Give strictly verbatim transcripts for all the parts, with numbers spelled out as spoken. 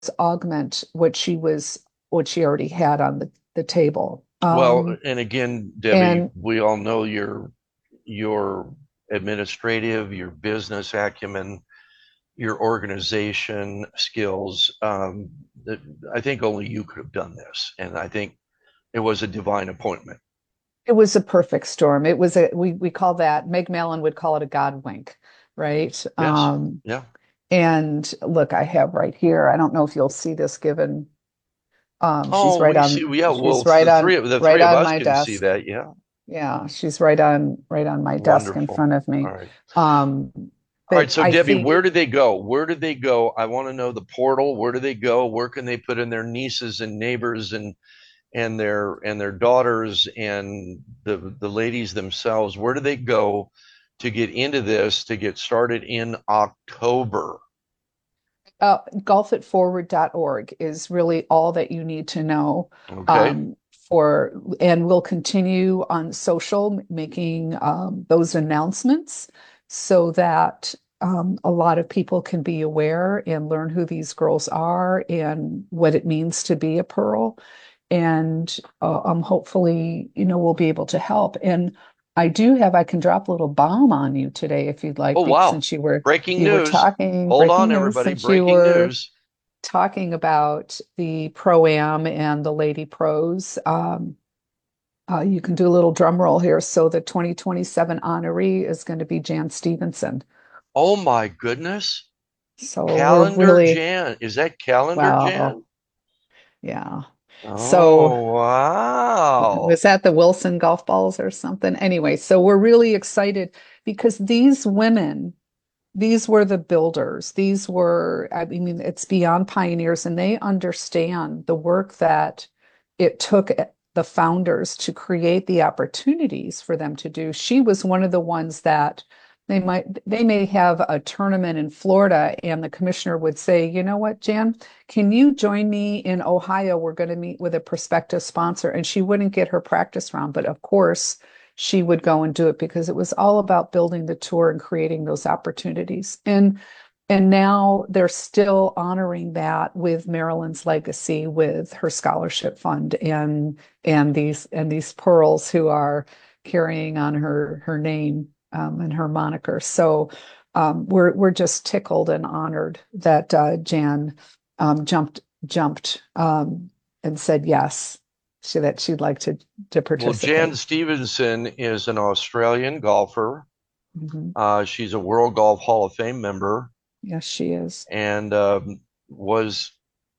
augment what she was what she already had on the, the table. Well, Um, and again, Debbie, and we all know your your administrative, your business acumen, your organization skills. Um, that I think only you could have done this, and I think it was a divine appointment. it was a perfect storm. It was a we we call that, Meg Mallon would call it a God wink, right? Yes. Um, Yeah. and look, I have right here. I don't know if you'll see this given. Um, she's Oh, right we see. on. Yeah. Well, She's it's right the three on. of the Right three of on us my can see desk. that. Yeah. Yeah, she's right on. Right on my desk in Wonderful. front of All me. right. Um, All right. but So, I Debbie, think where do they go? Where do they go? I want to know the portal. Where do they go? Where can they put in their nieces and neighbors and and their and their daughters and the the ladies themselves? Where do they go to get into this to get started in October? uh, golf it forward dot org is really all that you need to know. Okay. Um, for and we'll continue on social making um, those announcements so that um, a lot of people can be aware and learn who these girls are and what it means to be a Pearl. And uh, um, hopefully, you know, we'll be able to help. And I do have, I can drop a little bomb on you today if you'd like, Oh, be- wow. since you were Breaking you were news. talking, Hold breaking on, news, everybody. since you Breaking were news. talking about the pro-am and the lady pros. Um, uh, you can do a little drum roll here. So the twenty twenty-seven honoree is going to be Jan Stevenson. Oh my goodness. So we're Calendar really, Jan. Is that Calendar wow, Jan? yeah. So Oh, was wow. that the Wilson golf balls or something? Anyway, so we're really excited because these women, these were the builders. These were, I mean, it's beyond pioneers, and they understand the work that it took the founders to create the opportunities for them to do. She was one of the ones that they might they may have a tournament in Florida and the commissioner would say, you know what, Jan, can you join me in Ohio? We're going to meet with a prospective sponsor. And she wouldn't get her practice round, but of course she would go and do it because it was all about building the tour and creating those opportunities. And and now they're still honoring that with Marilyn's legacy, with her scholarship fund and and these and these pearls who are carrying on her her name um, and her moniker. So um, we're we're just tickled and honored that uh, Jan um, jumped jumped um, and said yes, she, that she'd like to to Well, Jan participate. Stevenson is an Australian golfer. Mhm. Uh, she's a World Golf Hall of Fame member Yes, she is. and um, was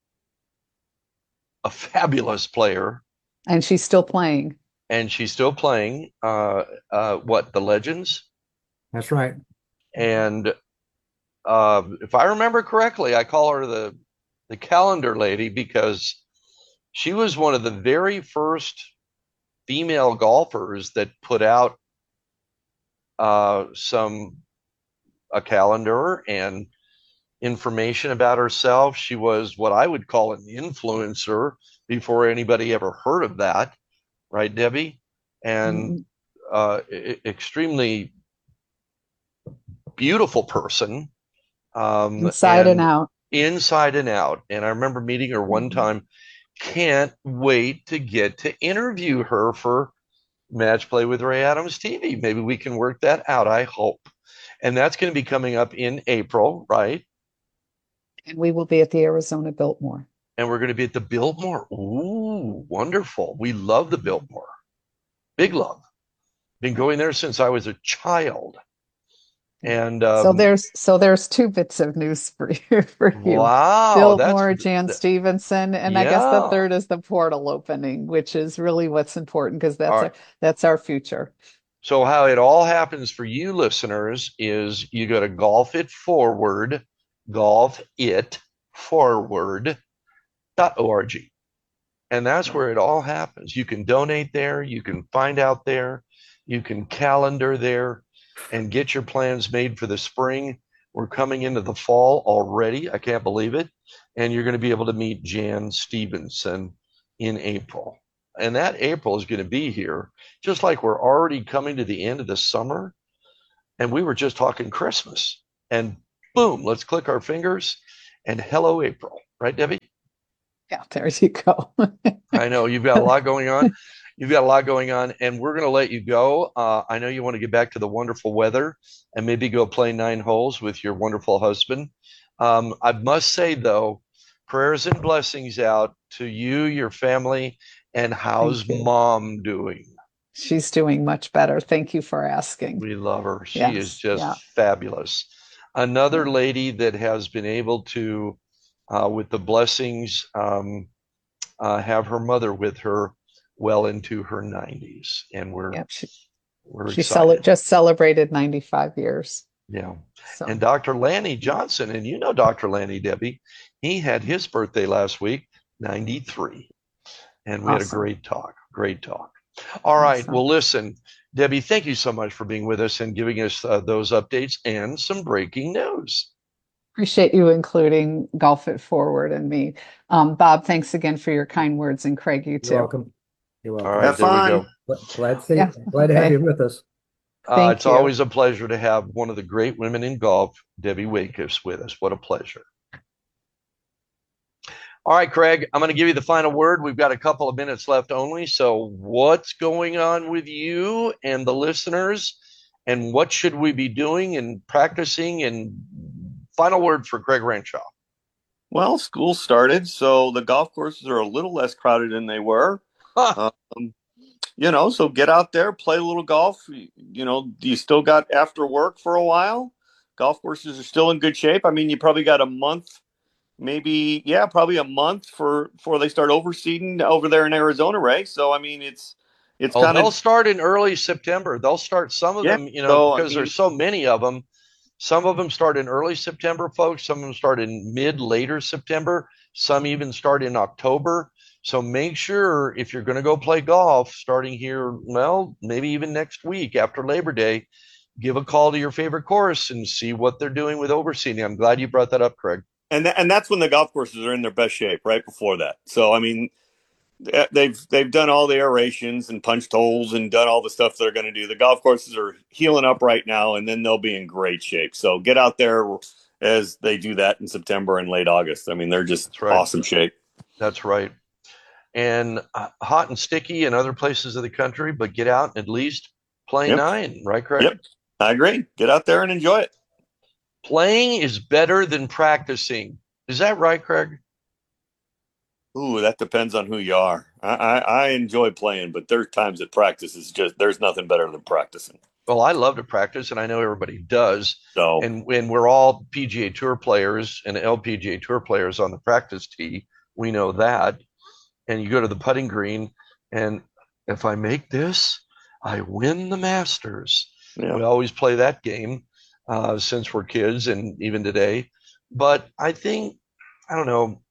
a fabulous player. And she's still playing. And she's still playing. Uh, uh, what, the Legends? That's right. And uh, if I remember correctly, I call her the the calendar lady because she was one of the very first female golfers that put out uh, some a calendar and information about herself. She was what I would call an influencer before anybody ever heard of that, right, Debbie? And Mhm. uh, e- extremely beautiful person, um, Inside and and out. inside and out. And I remember meeting her one Mhm. time. Can't wait to get to interview her for Match Play with Ray Adams T V. Maybe we can work that out. I hope. And that's going to be coming up in April, right? And we will be at the Arizona Biltmore. And we're going to be at the Biltmore. Ooh, wonderful. We love the Biltmore. Big love. Been going there since I was a child. And So um, there's so there's two bits of news for you for you. wow, that's Biltmore, Jan Stevenson, and I guess the yeah. third is the portal opening, which is really what's important because All that's right. our that's our future. So how it all happens for you listeners is you go to golf it forward, golf it forward dot org. And that's where it all happens. You can donate there, you can find out there, you can calendar there and get your plans made for the spring. We're coming into the fall already. I can't believe it. And you're going to be able to meet Jan Stevenson in April. And that April is going to be here, just like we're already coming to the end of the summer. And we were just talking Christmas. And boom, let's click our fingers and hello, April. right, Debbie? Yeah, there you go. I know you've got a lot going on. You've got a lot going on, and we're going to let you go. Uh, I know you want to get back to the wonderful weather and maybe go play nine holes with your wonderful husband. Um, I must say, though, prayers and blessings out to you, your family, and how's Thank you. mom doing? She's doing much better. Thank you for asking. We love her. She is Yes. just Yeah. fabulous. Another Yeah. lady that has been able to, uh, with the blessings, um, uh, have her mother with her well into her nineties, and we're Yep. She we're she cel excited. just celebrated ninety-five years. Yeah. And So doctor Lanny Johnson, and you know doctor Lanny, Debbie, he had his birthday last week, ninety-three. And we had a awesome. great talk, great talk. All right. Awesome. Well, listen, Debbie, thank you so much for being with us and giving us uh, those updates and some breaking news. Appreciate you including Golf It Forward and me. Um, Bob, thanks again for your kind words, and Craig, you You're too. welcome. You're All welcome. right. Have There we fun. go. Glad to see, Yeah. glad to have Okay. you with us. Uh, Thank it's you. always a pleasure to have one of the great women in golf, Debbie Wakefish, with us. What a pleasure. All right, Craig, I'm going to give you the final word. We've got a couple of minutes left only. So, what's going on with you and the listeners? And what should we be doing and practicing? And final word for Craig Renshaw. Well, school started, so the golf courses are a little less crowded than they were. Huh. Um, you know, so get out there, play a little golf. You know, you still got after work for a while. Golf courses are still in good shape. I mean, you probably got a month, maybe, yeah, probably a month for before they start overseeding over there in Arizona, Ray. So, I mean, it's it's Oh, kind they'll of start in early September. They'll start some of yeah. them, you know, So, I because mean, there's so many of them. Some of them start in early September, folks. Some of them start in mid, later September. Some even start in October. So make sure if you're going to go play golf starting here, well, maybe even next week after Labor Day, give a call to your favorite course and see what they're doing with overseeding. I'm glad you brought that up, Craig. and th- and that's when the golf courses are in their best shape, right before that. So, I mean, they've they've done all the aerations and punched holes and done all the stuff they're going to do. The golf courses are healing up right now, and then they'll be in great shape. So get out there as they do that in September and late August. I mean, they're just That's right. awesome shape. That's right. And uh, hot and sticky in other places of the country, but get out and at least play Yep. nine, right, Craig? Yep. I agree. Get out there and enjoy it. Playing is better than practicing. Is that right, Craig? Ooh, that depends on who you are. I, I, I enjoy playing, but there's times that practice is just there's nothing better than practicing. Well, I love to practice, and I know everybody does. So And when we're all P G A Tour players and L P G A Tour players on the practice tee, we know that. And you go to the putting green, and if I make this, I win the Masters. yeah. We always play that game uh, since we're kids and even today. But I think, I don't know,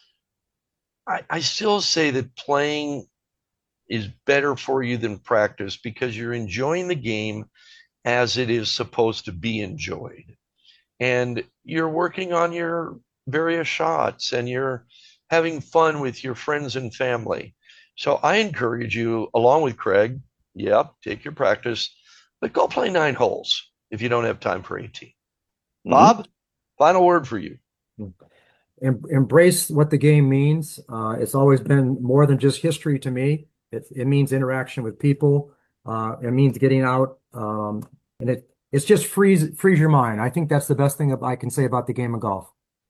I, I still say that playing is better for you than practice because you're enjoying the game as it is supposed to be enjoyed. And you're working on your various shots and you're having fun with your friends and family. So I encourage you, along with Craig, yep, take your practice, but go play nine holes if you don't have time for eighteen. Mm-hmm. Bob, final word for you. Em embrace what the game means. Uh, it's always been more than just history to me. It, it means interaction with people. Uh, it means getting out, um, and it it's just frees frees your mind. I think that's the best thing I can say about the game of golf.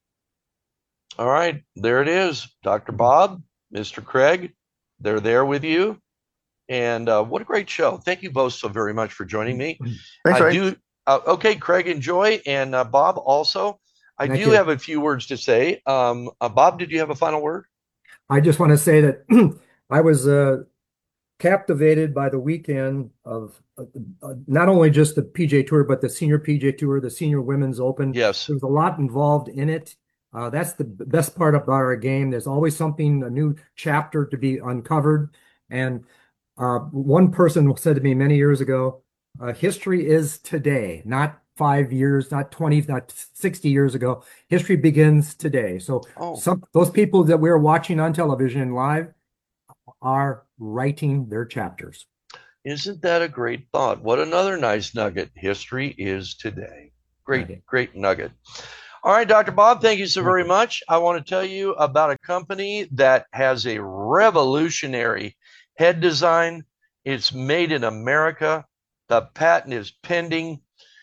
All right, there it is, Doctor Bob, Mister Craig. They're there with you, and uh, what a great show! Thank you both so very much for joining me. Thanks, I Ray. do. Uh, okay, Craig, enjoy, and uh, Bob also. I Thank do you. have a few words to say. Um, uh, Bob, did you have a final word? I just want to say that I was uh, captivated by the weekend of uh, uh, not only just the P G A Tour, but the Senior P G A Tour, the Senior Women's Open. Yes. There's a lot involved in it. Uh, that's the best part about our game. There's always something, a new chapter to be uncovered. And uh, one person said to me many years ago, uh, history is today, not five years, not twenty, not sixty years ago. History begins today. So Oh. some those people that we're watching on television live are writing their chapters. Isn't that a great thought? What another nice nugget. History is today. Great, Nugget. great nugget. All right, Doctor Bob, thank you so very much. I want to tell you about a company that has a revolutionary head design. It's made in America. The patent is pending.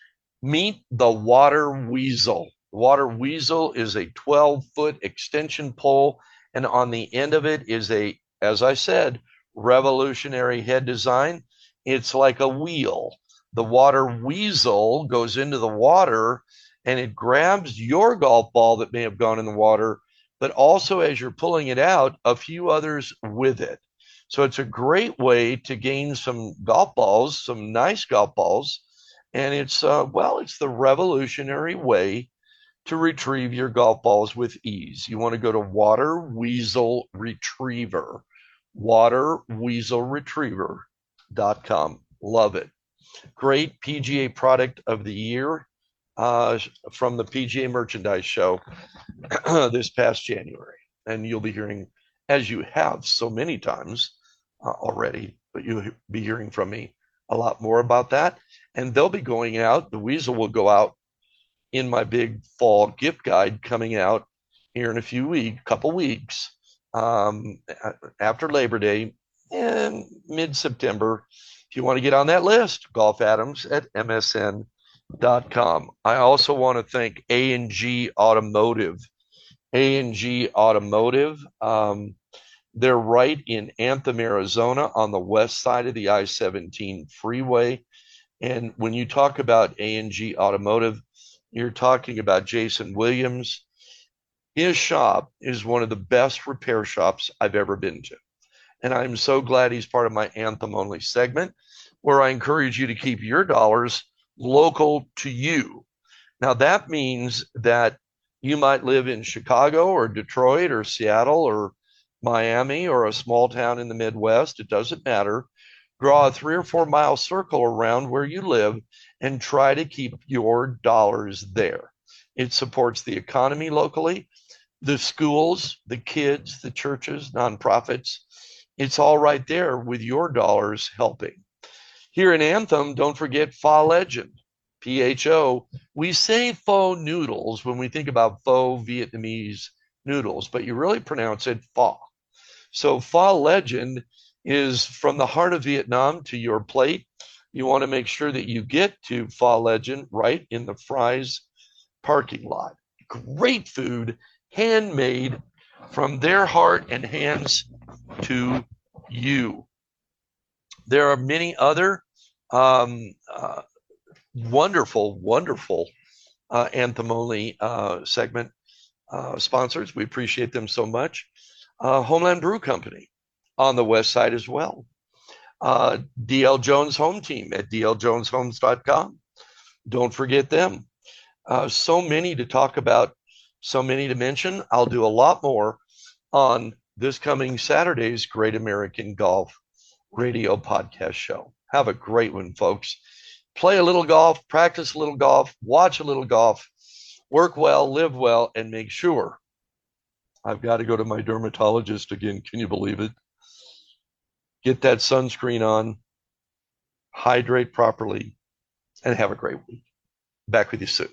Meet the Water Weasel. Water Weasel is a twelve-foot extension pole, and on the end of it is a, as I said, revolutionary head design. It's like a wheel. The Water Weasel goes into the water and it grabs your golf ball that may have gone in the water, but also as you're pulling it out, a few others with it. So it's a great way to gain some golf balls, some nice golf balls. And it's, uh, well, it's the revolutionary way to retrieve your golf balls with ease. You want to go to Water Weasel Retriever, water weasel retriever dot com. Love it. Great P G A product of the year uh, from the P G A Merchandise Show this past January. And you'll be hearing, as you have so many times uh, already, but you'll be hearing from me a lot more about that. And they'll be going out. The Weasel will go out in my big fall gift guide coming out here in a few weeks, couple weeks um, after Labor Day and mid-September. If you want to get on that list, Golf Adams at M S N dot com. I also want to thank A and G Automotive. A and G Automotive. Um, they're right in Anthem, Arizona, on the west side of the I seventeen freeway. And when you talk about A and G Automotive, you're talking about Jason Williams. His shop is one of the best repair shops I've ever been to. And I'm so glad he's part of my Anthem Only segment, where I encourage you to keep your dollars local to you. Now, that means that you might live in Chicago or Detroit or Seattle or Miami or a small town in the Midwest. It doesn't matter. Draw a three or four mile circle around where you live and try to keep your dollars there. It supports the economy locally, the schools, the kids, the churches, nonprofits. It's all right there with your dollars helping. Here in Anthem, don't forget Pho Legend, P H O. We say pho noodles when we think about pho Vietnamese noodles, but you really pronounce it pho. So Pho Legend is from the heart of Vietnam to your plate. You want to make sure that you get to Pho Legend right in the Fry's parking lot. Great food, handmade from their heart and hands to you. There are many other um, uh, wonderful, wonderful uh, Anthem Only uh, segment uh, sponsors. We appreciate them so much. Uh, Homeland Brew Company on the west side as well. Uh, D L Jones Home Team at D L Jones Homes dot com. Don't forget them. Uh, so many to talk about, so many to mention. I'll do a lot more on this coming Saturday's Great American Golf Radio Podcast Show. Have a great one, folks. Play a little golf, practice a little golf, watch a little golf, work well, live well, and make sure. I've got to go to my dermatologist again. Can you believe it? Get that sunscreen on, hydrate properly, and have a great week. Back with you soon.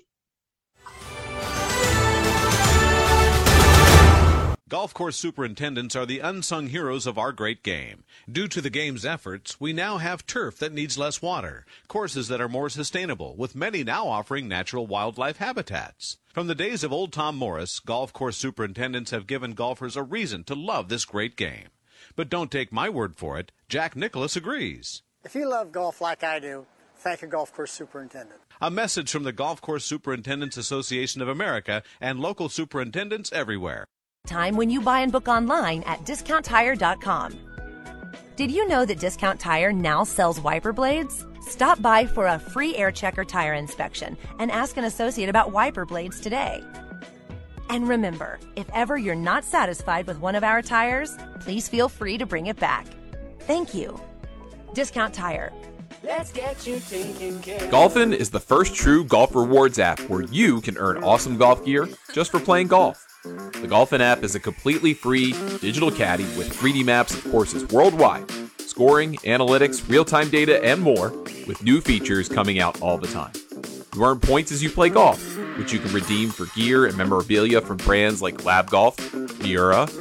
Golf course superintendents are the unsung heroes of our great game. Due to the game's efforts, we now have turf that needs less water, courses that are more sustainable, with many now offering natural wildlife habitats. From the days of old Tom Morris, golf course superintendents have given golfers a reason to love this great game. But don't take my word for it. Jack Nicklaus agrees. If you love golf like I do, thank a golf course superintendent. A message from the Golf Course Superintendents Association of America and local superintendents everywhere. Time when you buy and book online at discount tire dot com. Did you know that Discount Tire now sells wiper blades? Stop by for a free air checker tire inspection and ask an associate about wiper blades today. And remember, if ever you're not satisfied with one of our tires, please feel free to bring it back. Thank you. Discount Tire. Let's get you taken care of. Golfin is the first true golf rewards app where you can earn awesome golf gear just for playing golf. The Golfin app is a completely free digital caddy with three D maps of courses worldwide, scoring, analytics, real-time data, and more, with new features coming out all the time. You earn points as you play golf, which you can redeem for gear and memorabilia from brands like Lab Golf, Miura,